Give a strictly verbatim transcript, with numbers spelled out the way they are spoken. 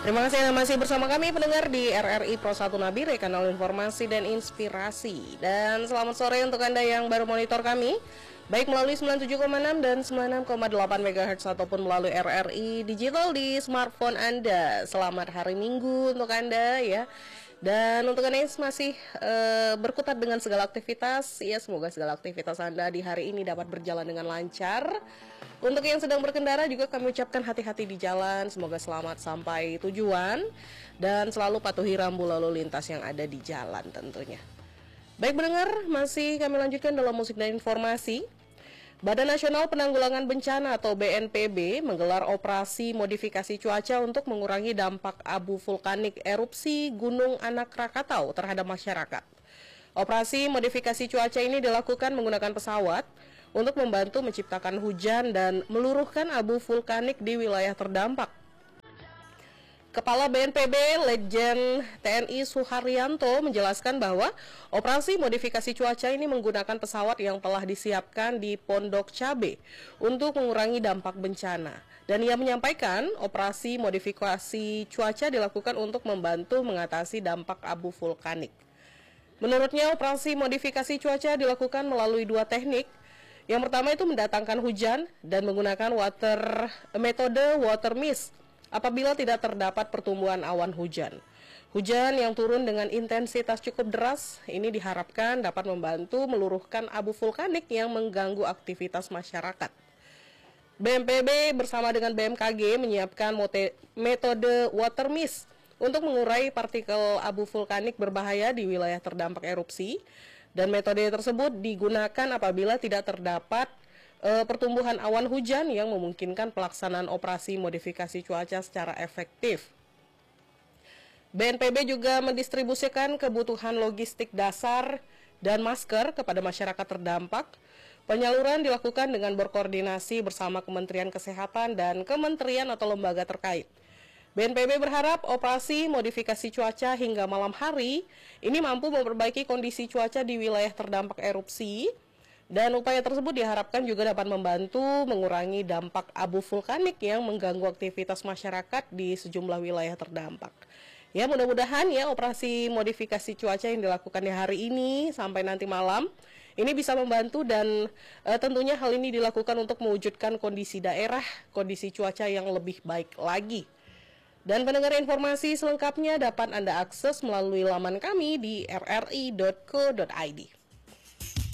Terima kasih Anda masih bersama kami pendengar di R R I Pro satu Nabire, kanal informasi dan inspirasi. Dan selamat sore untuk Anda yang baru monitor kami, baik melalui sembilan puluh tujuh koma enam dan sembilan puluh enam koma delapan megahertz ataupun melalui R R I digital di smartphone Anda. Selamat hari Minggu untuk Anda ya. Dan untuk Anda yang masih uh, berkutat dengan segala aktivitas, ya semoga segala aktivitas Anda di hari ini dapat berjalan dengan lancar. Untuk yang sedang berkendara juga kami ucapkan hati-hati di jalan, semoga selamat sampai tujuan dan selalu patuhi rambu lalu lintas yang ada di jalan tentunya. Baik pendengar, masih kami lanjutkan dalam musik dan informasi. Badan Nasional Penanggulangan Bencana atau B N P B menggelar operasi modifikasi cuaca untuk mengurangi dampak abu vulkanik erupsi Gunung Anak Rakatau terhadap masyarakat. Operasi modifikasi cuaca ini dilakukan menggunakan pesawat untuk membantu menciptakan hujan dan meluruhkan abu vulkanik di wilayah terdampak. Kepala B N P B Letjen T N I Suharyanto menjelaskan bahwa operasi modifikasi cuaca ini menggunakan pesawat yang telah disiapkan di Pondok Cabe untuk mengurangi dampak bencana. Dan ia menyampaikan operasi modifikasi cuaca dilakukan untuk membantu mengatasi dampak abu vulkanik. Menurutnya operasi modifikasi cuaca dilakukan melalui dua teknik. Yang pertama itu mendatangkan hujan dan menggunakan water metode water mist apabila tidak terdapat pertumbuhan awan hujan. Hujan yang turun dengan intensitas cukup deras ini diharapkan dapat membantu meluruhkan abu vulkanik yang mengganggu aktivitas masyarakat. B N P B bersama dengan B M K G menyiapkan metode water mist untuk mengurai partikel abu vulkanik berbahaya di wilayah terdampak erupsi, dan metode tersebut digunakan apabila tidak terdapat pertumbuhan awan hujan yang memungkinkan pelaksanaan operasi modifikasi cuaca secara efektif. B N P B juga mendistribusikan kebutuhan logistik dasar dan masker kepada masyarakat terdampak. Penyaluran dilakukan dengan berkoordinasi bersama Kementerian Kesehatan dan kementerian atau lembaga terkait. B N P B berharap operasi modifikasi cuaca hingga malam hari ini mampu memperbaiki kondisi cuaca di wilayah terdampak erupsi. Dan upaya tersebut diharapkan juga dapat membantu mengurangi dampak abu vulkanik yang mengganggu aktivitas masyarakat di sejumlah wilayah terdampak. Ya, mudah-mudahan ya operasi modifikasi cuaca yang dilakukan di hari ini sampai nanti malam ini bisa membantu, dan e, tentunya hal ini dilakukan untuk mewujudkan kondisi daerah, kondisi cuaca yang lebih baik lagi. Dan pendengar, informasi selengkapnya dapat Anda akses melalui laman kami di r r i dot co dot i d.